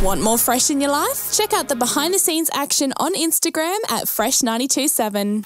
Want more fresh in your life? Check out the behind-the-scenes action on Instagram at Fresh927.